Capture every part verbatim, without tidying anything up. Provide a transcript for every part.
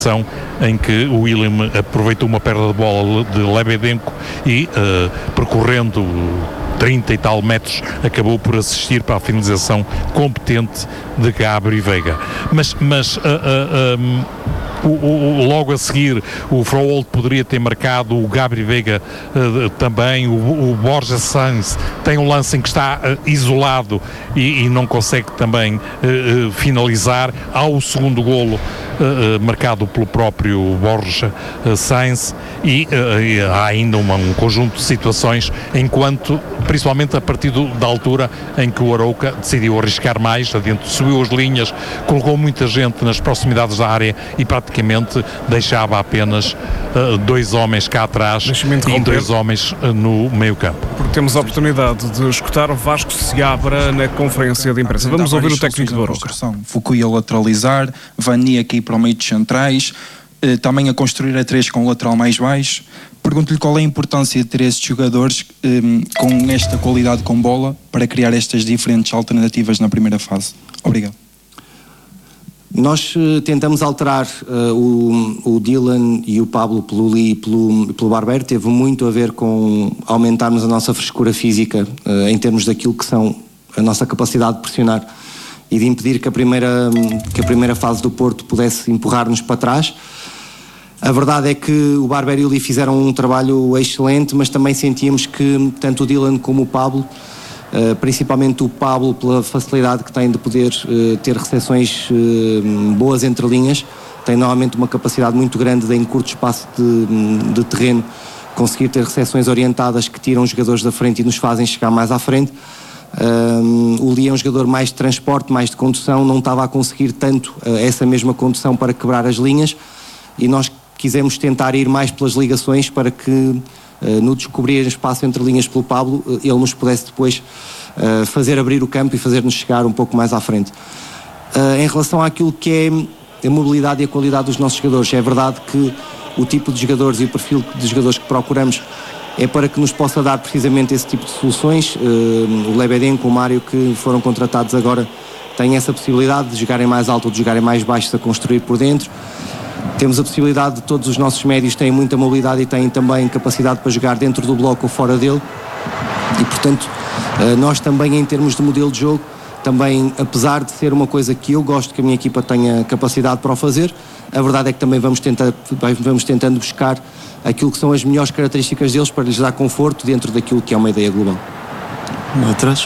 em que o William aproveitou uma perda de bola de Lebedenko e, uh, percorrendo trinta e tal metros, acabou por assistir para a finalização competente de Gabri Veiga. Mas, mas uh, uh, um, O, o, logo a seguir o Froholt poderia ter marcado, o Gabri Veiga uh, também, o, o Borja Sainz tem um lance em que está uh, isolado e, e não consegue também uh, uh, finalizar. Há o segundo golo uh, uh, marcado pelo próprio Borja uh, Sainz e, uh, e há ainda uma, um conjunto de situações, enquanto, principalmente a partir do, da altura em que o Arouca decidiu arriscar mais, adentro, subiu as linhas, colocou muita gente nas proximidades da área e praticamente deixava apenas uh, dois homens cá atrás e dois homens uh, no meio campo. Porque temos a oportunidade de escutar o Vasco Seabra na conferência de imprensa. Vamos ouvir o técnico do Arouca. Foucault a lateralizar, Vani aqui para o meio de centrais, uh, também a construir a três com o lateral mais baixo. Pergunto-lhe qual é a importância de ter estes jogadores um, com esta qualidade com bola para criar estas diferentes alternativas na primeira fase. Obrigado. Nós uh, tentamos alterar uh, o, o Dylan e o Pablo pelo Lee e pelo, pelo Barber. Teve muito a ver com aumentarmos a nossa frescura física uh, em termos daquilo que são a nossa capacidade de pressionar e de impedir que a primeira, que a primeira fase do Porto pudesse empurrar-nos para trás. A verdade é que o Barber e o Lee fizeram um trabalho excelente, mas também sentíamos que tanto o Dylan como o Pablo, Uh, principalmente o Pablo, pela facilidade que tem de poder uh, ter recepções uh, boas entre linhas, tem normalmente uma capacidade muito grande de, em curto espaço de, de terreno, conseguir ter recepções orientadas que tiram os jogadores da frente e nos fazem chegar mais à frente. Uh, o Lee é um jogador mais de transporte, mais de condução, não estava a conseguir tanto uh, essa mesma condução para quebrar as linhas, e nós quisemos tentar ir mais pelas ligações para que Uh, no descobrir espaço entre linhas pelo Pablo, uh, ele nos pudesse depois uh, fazer abrir o campo e fazer-nos chegar um pouco mais à frente. Uh, em relação àquilo que é a mobilidade e a qualidade dos nossos jogadores, é verdade que o tipo de jogadores e o perfil de jogadores que procuramos é para que nos possa dar precisamente esse tipo de soluções. Uh, o Lebedenko, o Mário, que foram contratados agora, têm essa possibilidade de jogarem mais alto ou de jogarem mais baixo, a construir por dentro. Temos a possibilidade de todos os nossos médios têm muita mobilidade e têm também capacidade para jogar dentro do bloco ou fora dele, e portanto nós também, em termos de modelo de jogo, também, apesar de ser uma coisa que eu gosto que a minha equipa tenha capacidade para o fazer, a verdade é que também vamos, tentar, vamos tentando buscar aquilo que são as melhores características deles para lhes dar conforto dentro daquilo que é uma ideia global. Atrás.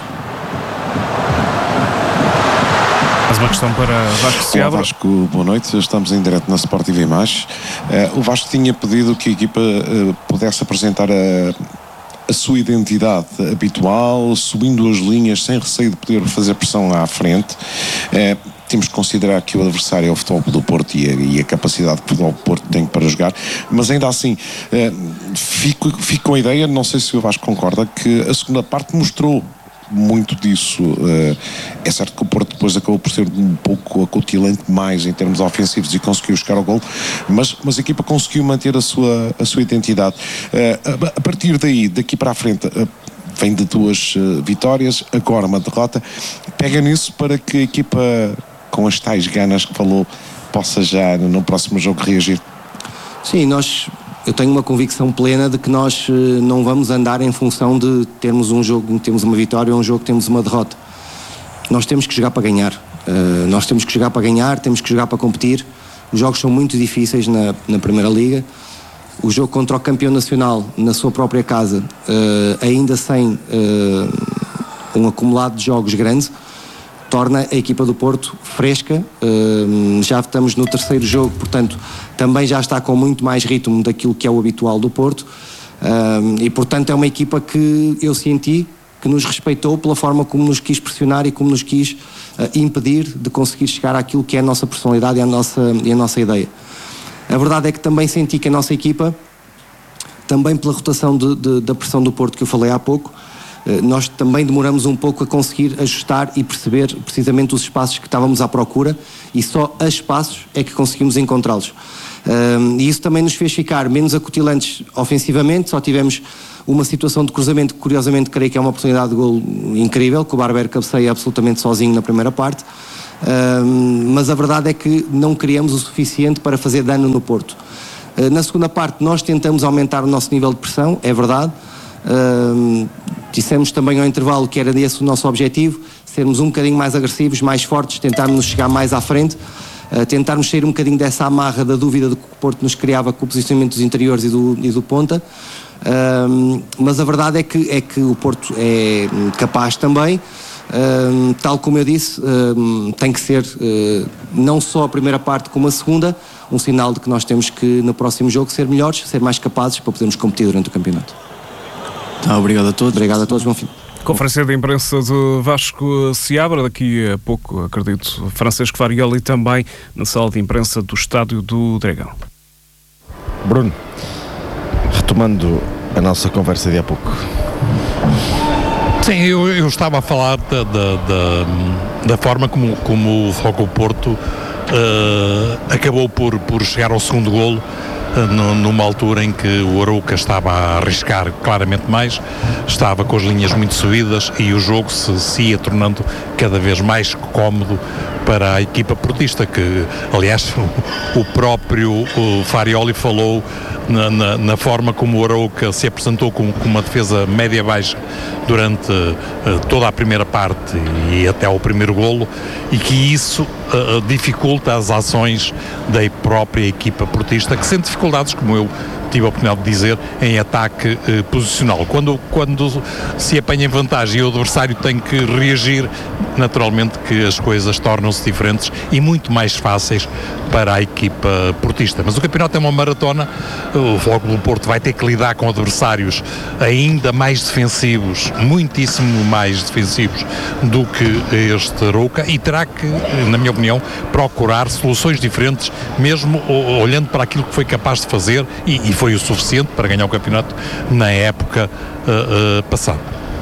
Mais uma questão para Vasco Seabra. Vasco, boa noite, estamos em direto na Sport T V mais. Uh, o Vasco tinha pedido que a equipa uh, pudesse apresentar a, a sua identidade habitual, subindo as linhas sem receio de poder fazer pressão à frente. Uh, temos que considerar que o adversário é o Futebol Clube do Porto e a, e a capacidade que o Futebol do Porto tem para jogar, mas ainda assim uh, fico, fico com a ideia, não sei se o Vasco concorda, que a segunda parte mostrou muito disso. É certo que o Porto depois acabou por ser um pouco acutilante mais em termos ofensivos e conseguiu chegar ao gol, mas, mas a equipa conseguiu manter a sua, a sua identidade. A partir daí, daqui para a frente, vem de duas vitórias, agora uma derrota. Pega nisso para que a equipa, com as tais ganas que falou, possa já no próximo jogo reagir. Sim, nós... Eu tenho uma convicção plena de que nós uh, não vamos andar em função de termos um jogo em que temos uma vitória ou um jogo que temos uma derrota. Nós temos que jogar para ganhar. Uh, nós temos que jogar para ganhar, temos que jogar para competir. Os jogos são muito difíceis na, na Primeira Liga. O jogo contra o campeão nacional, na sua própria casa, uh, ainda sem uh, um acumulado de jogos grande, torna a equipa do Porto fresca. Uh, já estamos no terceiro jogo, portanto também já está com muito mais ritmo daquilo que é o habitual do Porto, uh, e portanto é uma equipa que eu senti que nos respeitou pela forma como nos quis pressionar e como nos quis uh, impedir de conseguir chegar àquilo que é a nossa personalidade e a nossa, e a nossa ideia. A verdade é que também senti que a nossa equipa, também pela rotação de, de, da pressão do Porto que eu falei há pouco, nós também demoramos um pouco a conseguir ajustar e perceber precisamente os espaços que estávamos à procura, e só a espaços é que conseguimos encontrá-los. Um, e isso também nos fez ficar menos acutilantes ofensivamente. Só tivemos uma situação de cruzamento que, curiosamente, creio que é uma oportunidade de golo incrível, que o Barber cabeceia absolutamente sozinho na primeira parte. uh, mas a verdade é que não criamos o suficiente para fazer dano no Porto. Uh, na segunda parte nós tentamos aumentar o nosso nível de pressão, é verdade. Uh, dissemos também ao intervalo que era esse o nosso objetivo, sermos um bocadinho mais agressivos, mais fortes, tentarmos chegar mais à frente, uh, tentarmos sair um bocadinho dessa amarra da dúvida do que o Porto nos criava com o posicionamento dos interiores e do, e do ponta. Uh, mas a verdade é que, é que o Porto é capaz também, uh, tal como eu disse, uh, tem que ser uh, não só a primeira parte como a segunda, um sinal de que nós temos que no próximo jogo ser melhores, ser mais capazes para podermos competir durante o campeonato. Tá, obrigado a todos. Obrigado a todos, bom fim. Conferência de imprensa de Vasco Seabra, daqui a pouco, acredito, Francisco Farioli também na sala de imprensa do Estádio do Dragão. Bruno, retomando a nossa conversa de há pouco. Sim, eu, eu estava a falar da, da, da, da forma como, como o Fogo Porto uh, acabou por, por chegar ao segundo golo, numa altura em que o Arouca estava a arriscar claramente mais, estava com as linhas muito subidas e o jogo se, se ia tornando cada vez mais cómodo para a equipa portista, que aliás o, o próprio o Farioli falou na, na, na forma como o Arouca se apresentou com, com uma defesa média-baixa durante uh, toda a primeira parte e até ao primeiro golo, e que isso uh, dificulta as ações da própria equipa portista, que sente dificuldades, como eu tive a oportunidade de dizer, em ataque eh, posicional. Quando, quando se apanha em vantagem e o adversário tem que reagir, naturalmente que as coisas tornam-se diferentes e muito mais fáceis para a equipa portista. Mas o campeonato é uma maratona, o Fogo do Porto vai ter que lidar com adversários ainda mais defensivos, muitíssimo mais defensivos do que este Arouca, e terá que, na minha opinião, procurar soluções diferentes, mesmo olhando para aquilo que foi capaz de fazer, e, e foi o suficiente para ganhar o campeonato na época uh, uh, passada.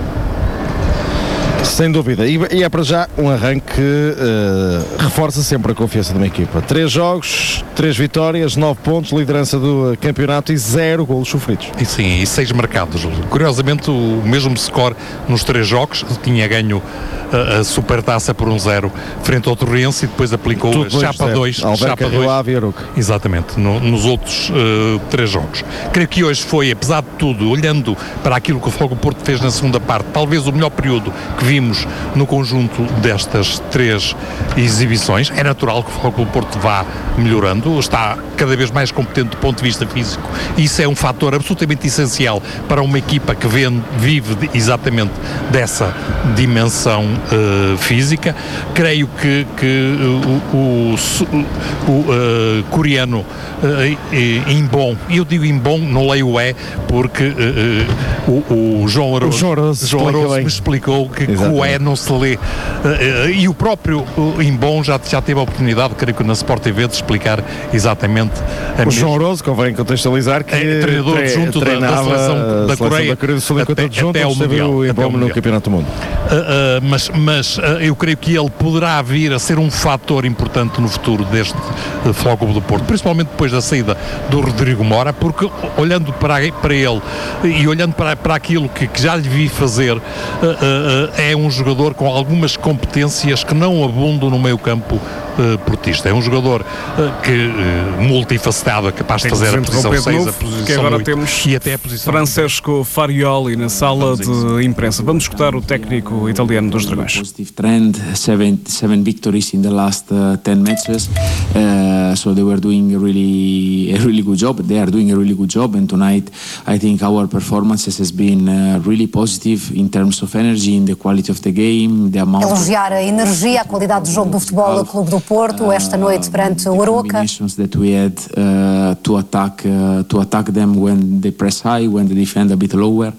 Sem dúvida, e, e é para já um arranque que uh, reforça sempre a confiança de uma equipa. Três jogos, três vitórias, nove pontos, liderança do campeonato e zero golos sofridos. E sim, e seis marcados. Curiosamente, o mesmo score nos três jogos, tinha ganho a, a supertaça por um zero frente ao Torrense e depois aplicou Tudo a chapa dois. Chapa dois. Exatamente, no, nos outros uh, três jogos. Creio que hoje foi, apesar de tudo, olhando para aquilo que o Fogo Porto fez na segunda parte, talvez o melhor período que vimos no conjunto destas três exibições. É natural que o Fogo Porto vá melhorando, está cada vez mais competente do ponto de vista físico. Isso é um fator absolutamente essencial para uma equipa que vem, vive de, exatamente dessa dimensão uh, física. Creio que, que uh, o, o, o uh, coreano uh, Imbom, eu digo Imbom, não leio o E, porque uh, uh, o, o João Arousa, João Arousa, João Arousa me explicou que o E não se lê. Uh, uh, e o próprio uh, Imbom já, já teve a oportunidade, creio que na Sport T V, de explicar exatamente a o João Arousa, convém contextualizar que é treinador adjunto da, da seleção da Coreia, da Coreia do Sul, enquanto adjunto, até o Mundial, o Imbom no Campeonato do Mundo. Uh, uh, mas mas uh, eu creio que ele poderá vir a ser um fator importante no futuro deste uh, Fogo do Porto, principalmente depois da saída do Rodrigo Mora, porque olhando para, para ele e olhando para, para aquilo que, que já lhe vi fazer, uh, uh, é um jogador com algumas competências que não abundam no meio campo uh, portista. É um jogador uh, que uh, multifacetado, é capaz de fazer a posição seis, a posição que agora oito, temos e até a posição Francesco Farioli na sala de imprensa. Vamos escutar o técnico italiano dos Dragões. Positive trend, seven, seven victories in the last uh, ten matches, uh, so they were doing a really, a really good job. They are doing a really good job, and tonight I think our performances has been uh, really positive in terms of energy, in the quality of the game, the amount. Elogiar a energia, a qualidade do jogo do Futebol do Clube do Porto esta noite perante o Arouca. Combinations that we had uh, to attack uh, to attack them when they press high, when they defend a bit lower.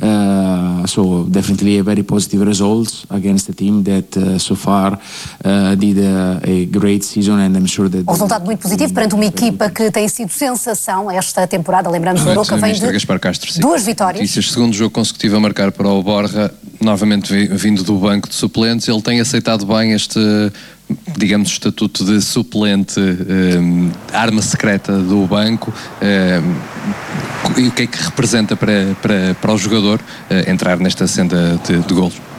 Uh, so definitely a very positive results against a team that uh, so far uh, did a, a great season, and I'm sure that. Um resultado muito positivo perante uma equipa que tem sido sensação esta temporada. Lembramos, o Arouca vem de duas vitórias. Notícias, segundo jogo consecutivo a marcar para o Borja, novamente vindo do banco de suplentes. Ele tem aceitado bem este, digamos, estatuto de suplente, um, arma secreta do banco. Um, e o que é que representa para, para, para o jogador uh, entrar nesta senda de, de golos?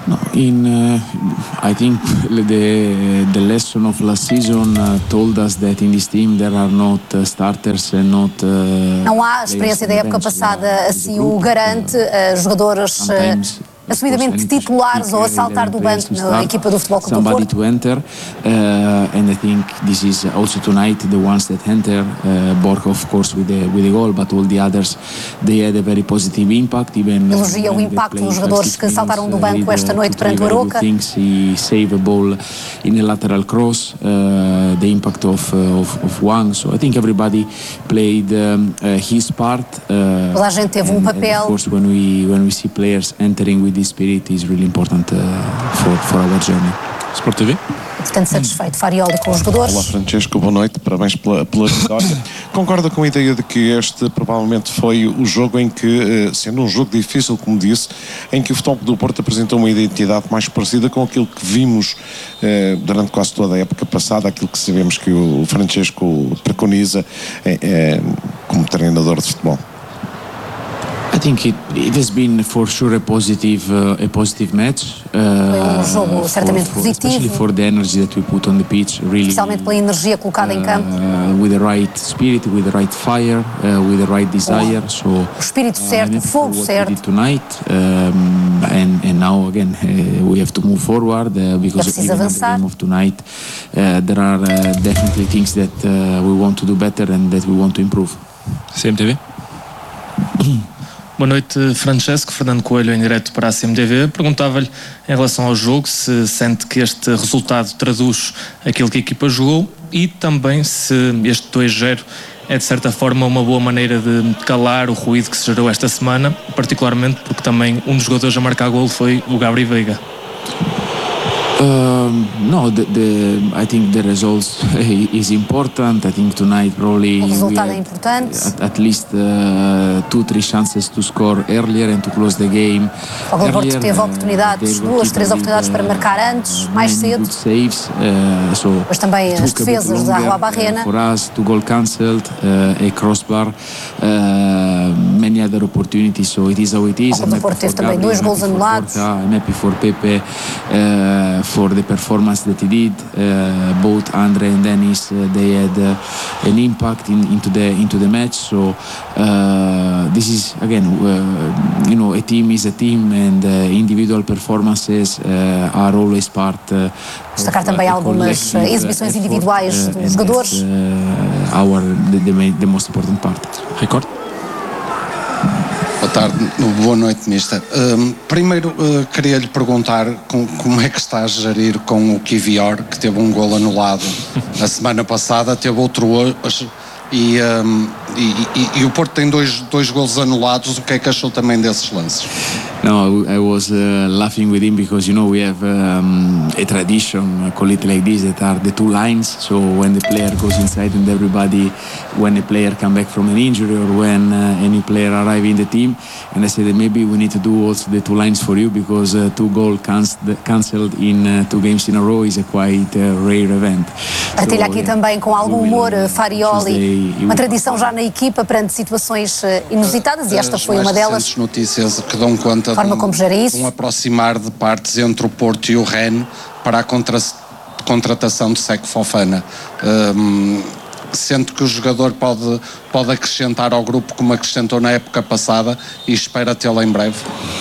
No, in uh, I think the the lesson of last season uh, told us that in this team there are not uh, starters and not uh, Não há, a experiência da época passada assim o garante, uh, jogadores uh, assumidamente titulares ou a saltar do banco na equipa do Futebol Clube do somebody Porto. to enter uh, and I think this is also tonight the ones that enter uh, Borja of course with the with the goal, but all the others they had a very positive impact. Even elogia o impacto dos jogadores que saltaram do banco esta noite perante o Arouca. He saved a ball in a lateral cross, uh, the impact of, uh, of of Wang, so I think everybody played um, uh, his part. Uh, Toda a gente teve um papel. Of course when we when we see players entering with this spirit is really important uh, for for our journey. Sport T V. Portanto, satisfeito Farioli com os jogadores. Olá Francesco, boa noite, parabéns pela, pela vitória. Concorda com a ideia de que este provavelmente foi o jogo em que, sendo um jogo difícil, como disse, em que o Futebol do Porto apresentou uma identidade mais parecida com aquilo que vimos eh, durante quase toda a época passada, aquilo que sabemos que o Francesco preconiza eh, eh, como treinador de futebol? I think it, it has been for sure a positive uh, a positive match. Uh, Foi um jogo certamente for, for, especially positivo, for the energy that we put on the pitch, really. especialmente pela energia colocada em campo. Uh, with the right spirit, with the right fire, uh, with the right desire. So o espírito certo, uh, o fogo certo. Tonight, um, and and now again uh, we have to move forward uh, because É even in the game of tonight uh, there are uh, definitely things that uh, we want to do better and that we want to improve. C M T V. Boa noite, Francesco. Fernando Coelho, em direto para a C M T V. Perguntava-lhe, em relação ao jogo, se sente que este resultado traduz aquilo que a equipa jogou e também se este dois zero é, de certa forma, uma boa maneira de calar o ruído que se gerou esta semana, particularmente porque também um dos jogadores a marcar golo foi o Gabri Veiga. Um, no, the, the, I think the results is important. I think tonight probably o resultado we had é importante. At, at least uh, two, three chances to score earlier and to close the game. O Porto teve oportunidades, duas, três oportunidades para marcar antes, mais cedo. Saves, uh, so Mas também as defesas da Rua Barrena. Uh, for us, two goal cancelled, uh, a crossbar, uh, many other opportunities. So it is how it is. O Porto teve também dois gols anulados. I'm happy for Pepe. Uh, for the performance that he did. Uh, both Andre and Dennis, uh, they had uh, an impact in, into the into the match. So uh, this is again, uh, you know, a team is a team, and uh, individual performances uh, are always part. Uh, Destacar também algumas exibições individuais uh, dos jogadores. Uh, our the, the, the most important part. Record. Boa tarde, boa noite, Mister. Um, primeiro, uh, queria-lhe perguntar com, como é que está a gerir com o Kivior, que teve um golo anulado a semana passada, teve outro hoje, e, um, e, e, e o Porto tem dois, dois golos anulados. O que é que achou também desses lances? No, I was uh, laughing with him because, you know, we have um, a tradition, I call it like this, that are the two lines. So when the player goes inside and everybody, when a player come back from an injury or when uh, any player arrive in the team, and I said that maybe we need to do also the two lines for you because uh, two goals cancelled in uh, two games in a row is a quite uh, rare event. Partilha aqui também com algum humor Farioli, uma tradição já na equipa perante situações inusitadas, e esta foi uma delas. As notícias que dão conta forma como gera isso. Um aproximar de partes entre o Porto e o Rennes para a contra contratação de Seko Fofana. Um, sente que o jogador pode, pode acrescentar ao grupo como acrescentou na época passada e espera tê-lo em breve?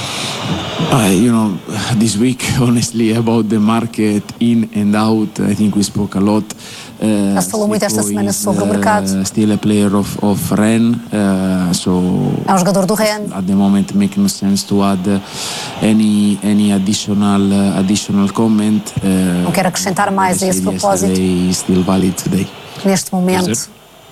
Uh, you know, this week, honestly, about the market in and out, I think we spoke a lot. Uh, Já se falou muito esta semana sobre o mercado. Uh, still a player of, of Rennes, uh, so é um jogador do Rennes. At the moment, make no sense to add uh, any any additional uh, additional comment. Uh, Não quero acrescentar mais a esse propósito. Still valid today. Neste momento.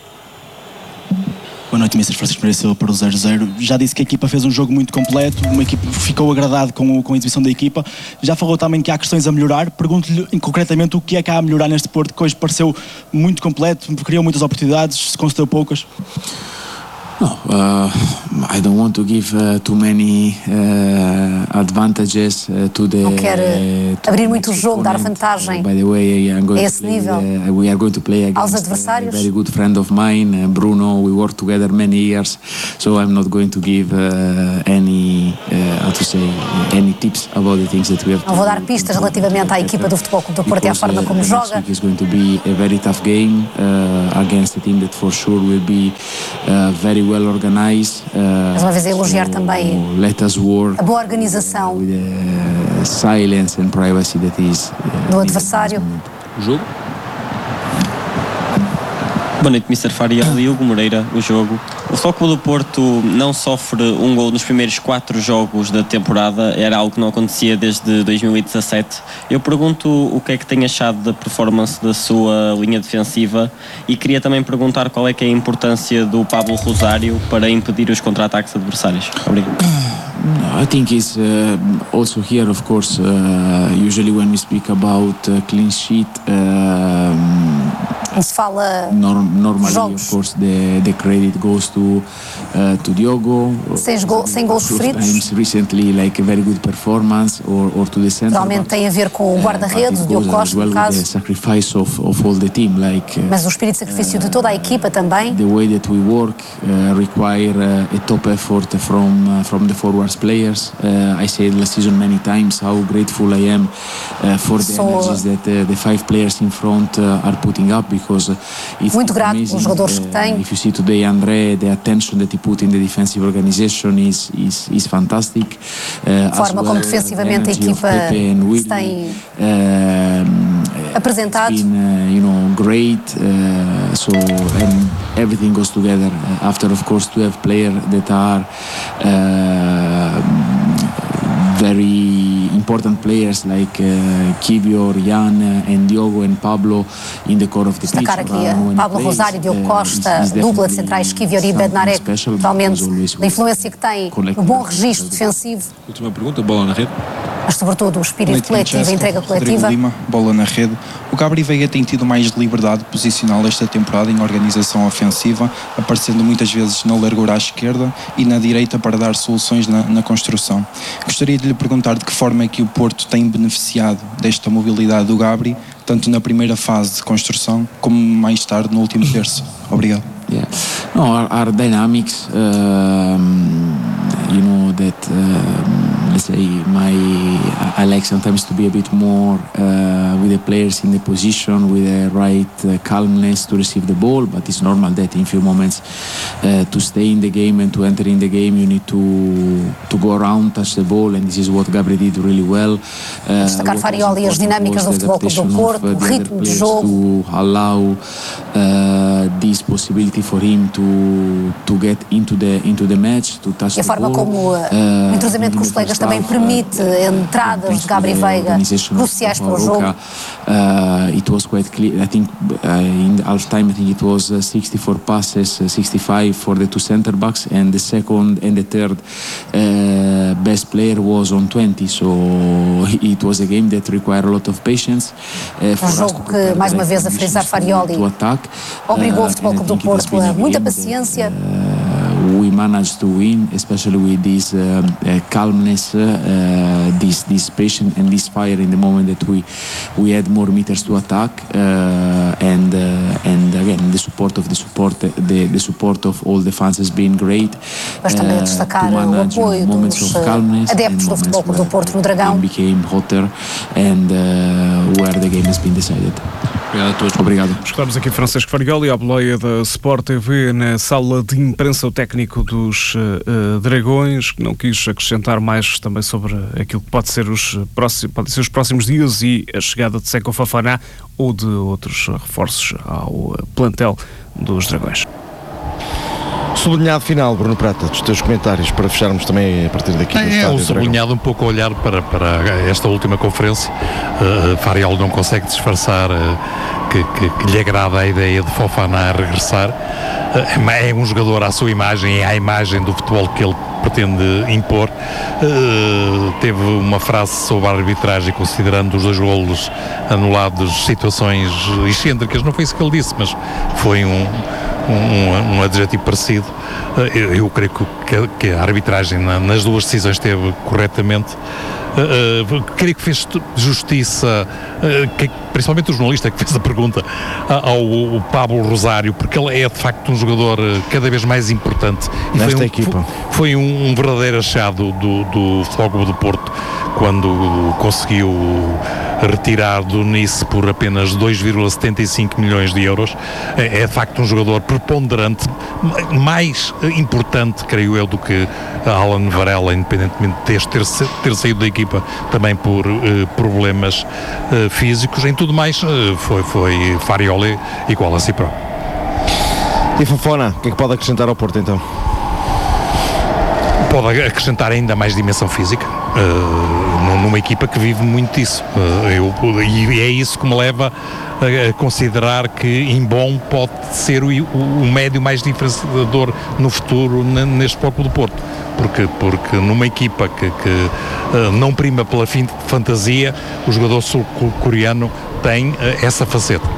Boa noite, mister Francisco Pereira Silva para o zero zero. Já disse que a equipa fez um jogo muito completo, uma equipa ficou agradado com, com a exibição da equipa. Já falou também que há questões a melhorar. Pergunto-lhe concretamente o que é que há a melhorar neste Porto, que hoje pareceu muito completo, criou muitas oportunidades, se concedeu poucas. No, uh, I don't want to give uh, too many uh, advantages uh, to the. Não quero uh, abrir muito o jogo, dar vantagem By the way, I'm going a esse to play nível with, uh, we are going to play aos against adversários. a very good friend of mine, uh, Bruno. We worked together many years, so I'm not going to give uh, any, uh, how to say, any tips about the things that we have. Não vou dar pistas relativamente à equipa do Futebol Clube do Porto e à forma como joga. It's going to be a very tough game uh, against a team that for sure will be uh, very well organized. Uh, Mais uma vez a elogiar so também let us work a boa organização with the silence and privacy that is uh, do adversário. O jogo? Boa noite, mister Farioli. Hugo Moreira, o jogo. O Futebol Clube do Porto não sofre um gol nos primeiros quatro jogos da temporada, era algo que não acontecia desde dois mil e dezassete. Eu pergunto o que é que tem achado da performance da sua linha defensiva e queria também perguntar qual é que é a importância do Pablo Rosário para impedir os contra-ataques adversários. Obrigado. I think it's uh, also here, of course, uh, usually when we speak about uh, clean sheet, uh, se fala norm normally, jogos. Of course, the, the credit goes to uh, to Diogo. Sem, go sem gols sofridos. Recently, like a very good performance, or, or to the center. Geralmente tem a ver com o guarda-redes, o Diogo Costa, well no caso. The sacrifice of, of all the team, like, uh, mas o espírito de sacrifício de toda a equipa também. The way that we work uh, require uh, a top effort from uh, from the forwards players. Uh, I said last season many times how grateful I am uh, for the so, energies that uh, the five players in front uh, are putting up, because uh, it's muito grato amazing. pelos jogadores que tem. If you see today André, the attention that he put in the defensive organization is is, is fantastic. Uh, a forma well, como defensivamente a equipa se tem uh, apresentado. It's been, uh, you know, great. Uh, so and everything goes together. Uh, after, of course, to have players that are uh, very important players like uh, Kivior, Jan, uh, and Diogo and Pablo in the core of the pitch. Destacar aqui a Pablo Rosário, Diogo Costa, uh, dupla de centrais Kivior e Bednarek, totalmente da influência que tem no bom registro defensivo. Última pergunta, bola na rede. Mas sobretudo o espírito coletivo, a entrega coletiva. Rodrigo Lima, bola na rede. O Gabri Veiga tem tido mais liberdade posicional esta temporada em organização ofensiva, aparecendo muitas vezes na largura à esquerda e na direita para dar soluções na, na construção. Gostaria de lhe perguntar de que forma é que o Porto tem beneficiado desta mobilidade do Gabri, tanto na primeira fase de construção como mais tarde no último terço. Obrigado. Yeah. No, our, our dynamics, um, you know that, um, let's say, my I like sometimes to be a bit more uh, with the players in the position, with the right uh, calmness to receive the ball, but it's normal that in few moments uh, to stay in the game and to enter in the game you need to to go around, touch the ball, and this is what Gabri did really well. Uh, Destacar Farioli as dinâmicas do Futebol Clube do Porto, o ritmo de jogo. To allow uh, this possibility for him to to get into the into the match, to touch e a the forma ball. como uh, o entrosamento com os colegas também permite entradas de Gabri Veiga cruciais para o jogo. Uh, it was quite clear. I think uh, in the half time I think it was uh, sixty-four passes, uh, sixty-five for the two center backs, and the second and the third uh, best player was on twenty. So it was a game that required a lot of patience. Uh, um jogo que, mais uma vez, a frisar Farioli, obrigou o Futebol Clube do Porto a muita paciência. We managed to win, especially with this uh, uh, calmness, uh, this this patience and this fire in the moment that we we had more meters to attack, uh, and uh, and again the support of the support the the support of all the fans has been great. Mas também a destacar o apoio dos adeptos do Futebol Clube do Porto no Dragão. Became hotter and uh, where the game has been decided. Obrigado a todos. Obrigado. Escutamos aqui Francisco Farioli, à boleia da Sport T V, na sala de imprensa, o técnico dos uh, Dragões, que não quis acrescentar mais também sobre aquilo que pode ser os próximos, podem ser os próximos dias e a chegada de Seko Fofana ou de outros reforços ao plantel dos Dragões. Sublinhado final, Bruno Prata, dos teus comentários, para fecharmos também a partir daqui. É, é um sublinhado um pouco a olhar para, para esta última conferência. Uh, Farioli não consegue disfarçar uh, que, que, que lhe agrada a ideia de Fofana regressar. Uh, é um jogador à sua imagem, é à imagem do futebol que ele pretende impor. Uh, teve uma frase sobre a arbitragem, considerando os dois golos anulados, situações excêntricas. Não foi isso que ele disse, mas foi um um, um adjetivo parecido. Eu, eu creio que, que a arbitragem nas duas decisões esteve corretamente. Uh, uh, creio que fez justiça, uh, que, principalmente o jornalista que fez a pergunta uh, ao, ao Pablo Rosário, porque ele é de facto um jogador uh, cada vez mais importante e nesta foi um, equipa. Foi, foi um, um verdadeiro achado do, do Futebol Clube do Porto quando conseguiu retirar do Nice por apenas dois vírgula setenta e cinco milhões de euros. É, é de facto um jogador preponderante, mais importante, creio eu, do que Alan Varela, independentemente de ter, ter saído da equipa também por uh, problemas uh, físicos. Em tudo mais, uh, foi, foi Farioli igual a si próprio. E Fofona, o que é que pode acrescentar ao Porto então? Pode acrescentar ainda mais dimensão física, uh, numa equipa que vive muito disso. Uh, eu, e é isso que me leva a, a considerar que Imbom pode ser o, o, o médio mais diferenciador no futuro n- neste Futebol do Porto. Porque, porque numa equipa que, que uh, não prima pela fim de fantasia, o jogador sul-coreano tem uh, essa faceta.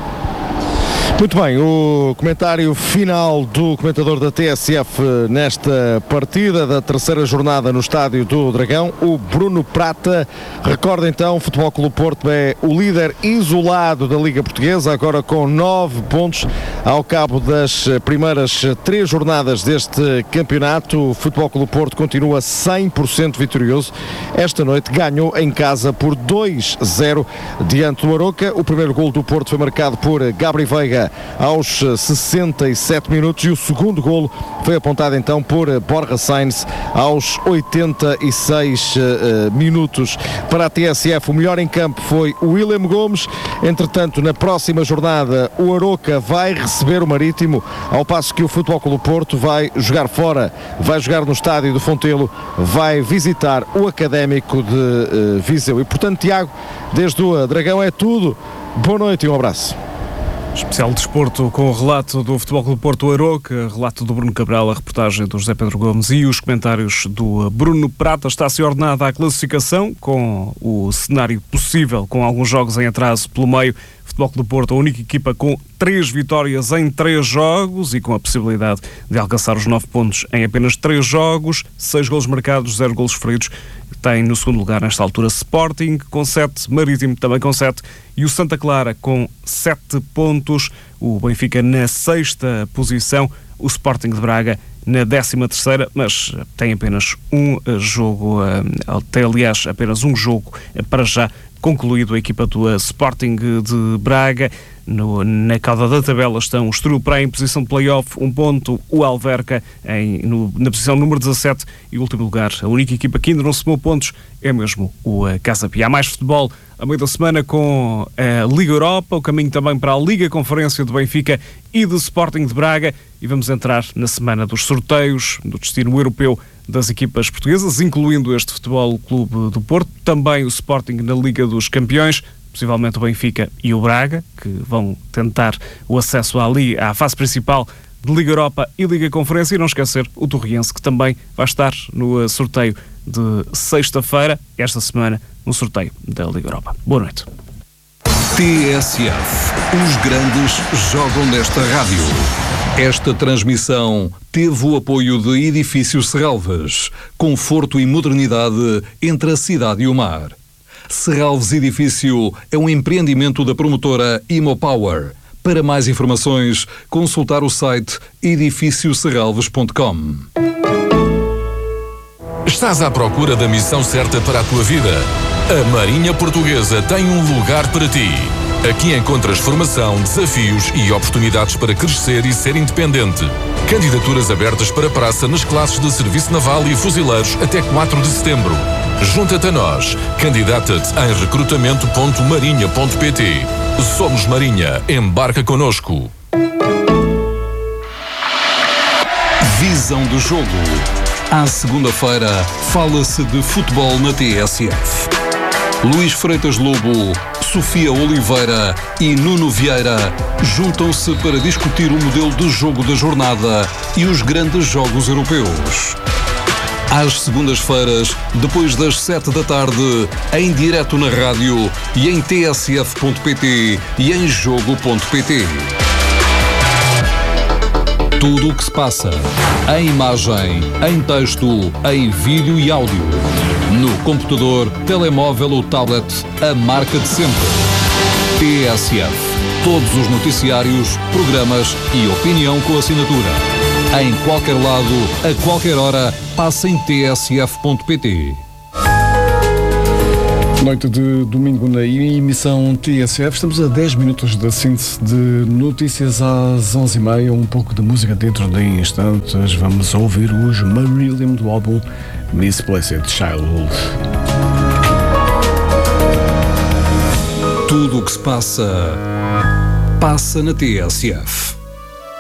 Muito bem, o comentário final do comentador da T S F nesta partida da terceira jornada no Estádio do Dragão, o Bruno Prata. Recorda então, o Futebol Clube Porto é o líder isolado da Liga Portuguesa, agora com nove pontos ao cabo das primeiras três jornadas deste campeonato. O Futebol Clube Porto continua cem por cento vitorioso. Esta noite ganhou em casa por dois a zero diante do Aroca. O primeiro golo do Porto foi marcado por Gabri Veiga aos sessenta e sete minutos e o segundo golo foi apontado então por Borja Sainz aos oitenta e seis uh, minutos. Para a T S F, o melhor em campo foi o William Gomes. Entretanto, na próxima jornada, o Aroca vai receber o Marítimo, ao passo que o Futebol Clube Porto vai jogar fora, vai jogar no estádio do Fontelo, vai visitar o Académico de uh, Viseu. E portanto, Tiago, desde o Dragão é tudo. Boa noite e um abraço. Especial desporto com o relato do Futebol Clube Porto Aroca, relato do Bruno Cabral, a reportagem do José Pedro Gomes e os comentários do Bruno Prata. Está-se ordenada a classificação com o cenário possível, com alguns jogos em atraso pelo meio. Futebol Clube Porto, a única equipa com três vitórias em três jogos e com a possibilidade de alcançar os nove pontos em apenas três jogos, seis golos marcados, zero golos feridos. Tem no segundo lugar, nesta altura, Sporting com sete, Marítimo também com sete e o Santa Clara com sete pontos. O Benfica na sexta posição, o Sporting de Braga na décima terceira, mas tem apenas um jogo, tem aliás apenas um jogo para já concluído. A equipa do Sporting de Braga. No, na cauda da tabela estão o Estoril Praia em posição de play-off, um ponto, o Alverca em, no, na posição número dezassete e o último lugar, a única equipa que ainda não somou pontos é mesmo o uh, Casa Pia. Há mais futebol a meio da semana com a Liga Europa, o caminho também para a Liga Conferência do Benfica e do Sporting de Braga, e vamos entrar na semana dos sorteios, do destino europeu das equipas portuguesas, incluindo este Futebol Clube do Porto, também o Sporting na Liga dos Campeões, possivelmente o Benfica e o Braga, que vão tentar o acesso ali à fase principal de Liga Europa e Liga Conferência, e não esquecer o Torriense, que também vai estar no sorteio de sexta-feira, esta semana, no sorteio da Liga Europa. Boa noite. T S F. Os grandes jogam nesta rádio. Esta transmissão teve o apoio de Edifício Serralves, conforto e modernidade entre a cidade e o mar. Serralves Edifício é um empreendimento da promotora Imopower. Para mais informações, consultar o site edifício serralves ponto com. Estás à procura da missão certa para a tua vida? A Marinha Portuguesa tem um lugar para ti. Aqui encontras formação, desafios e oportunidades para crescer e ser independente. Candidaturas abertas para praça nas classes de Serviço Naval e Fuzileiros até quatro de setembro. Junta-te a nós. Candidata-te em recrutamento ponto marinha ponto pt. Somos Marinha. Embarca connosco. Visão do jogo. À segunda-feira, fala-se de futebol na T S F. Luís Freitas Lobo, Sofia Oliveira e Nuno Vieira juntam-se para discutir o modelo de jogo da jornada e os grandes jogos europeus. Às segundas-feiras, depois das sete da tarde, em direto na rádio e em t s f ponto p t e em jogo ponto p t. Tudo o que se passa, em imagem, em texto, em vídeo e áudio. No computador, telemóvel ou tablet, a marca de sempre. T S F. Todos os noticiários, programas e opinião com assinatura. Em qualquer lado, a qualquer hora, passa em t s f ponto p t. Noite de domingo na emissão T S F. Estamos a dez minutos da síntese de notícias às onze e meia. Um pouco de música dentro de instantes. Vamos ouvir os Marillion do álbum Misplaced Childhood. Tudo o que se passa, passa na T S F.